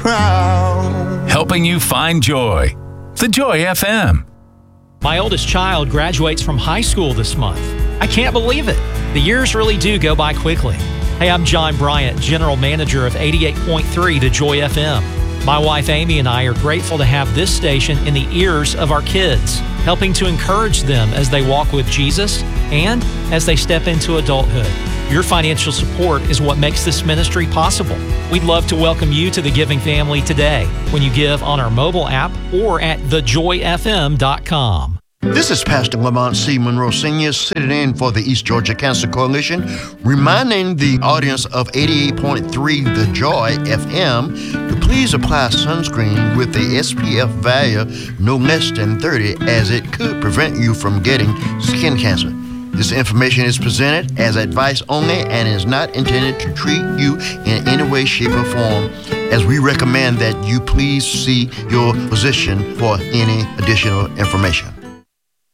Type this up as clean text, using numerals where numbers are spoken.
crowd. Helping you find joy. The Joy FM. My oldest child graduates from high school this month. I can't believe it. The years really do go by quickly. Hey, I'm John Bryant, General Manager of 88.3 The Joy FM. My wife Amy and I are grateful to have this station in the ears of our kids, helping to encourage them as they walk with Jesus and as they step into adulthood. Your financial support is what makes this ministry possible. We'd love to welcome you to the giving family today when you give on our mobile app or at thejoyfm.com. This is Pastor Lamont C. Monroe Sr. sitting in for the East Georgia Cancer Coalition, reminding the audience of 88.3 The Joy FM to please apply sunscreen with the SPF value no less than 30, as it could prevent you from getting skin cancer. This information is presented as advice only and is not intended to treat you in any way, shape, or form, as we recommend that you please see your physician for any additional information.